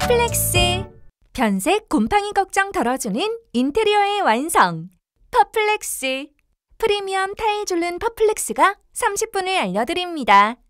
퍼플렉스. 변색 곰팡이 걱정 덜어주는 인테리어의 완성. 퍼플렉스. 프리미엄 타일 줄눈 퍼플렉스가 30분을 알려드립니다.